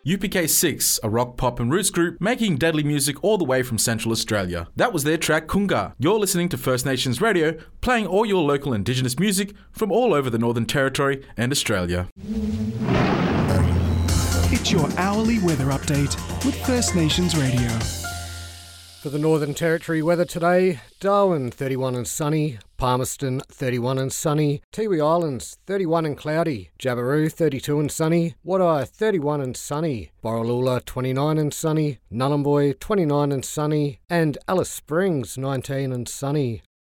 UPK6, a rock, pop and roots group making deadly music all the way from Central Australia. That was their track Kunga. You're listening to First Nations Radio, playing all your local Indigenous music from all over the Northern Territory and Australia. It's your hourly weather update with First Nations Radio. For the Northern Territory weather today, Darwin 31 and sunny, Palmerston 31 and sunny, Tiwi Islands 31 and cloudy, Jabiru 32 and sunny, Wadeye 31 and sunny, Borroloola 29 and sunny, Nhulunbuy 29 and sunny, and Alice Springs 19 and sunny.